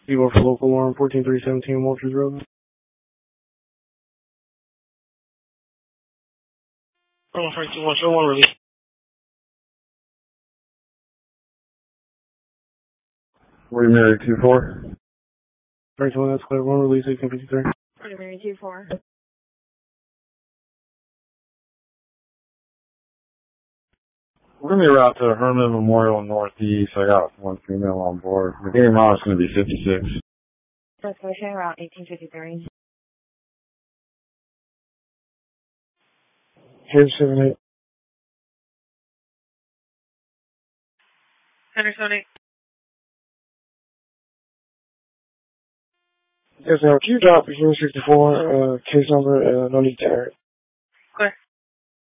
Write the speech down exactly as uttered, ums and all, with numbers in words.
Eagle for local alarm fourteen three seventeen Walters Road. Oh, Frank two one seven one release. William Mary two four. Frank two one, that's clear. one release eighteen fifty-three. William Mary two four. We're going to be route to Herman Memorial Northeast. I got one female on board. The game route is going to be fifty-six. First Ocean, route eighteen fifty-three. Here's seven eight. Center seven eight. Yes, now, can you drop Machine sixty-four, uh, case number, uh, no need to error.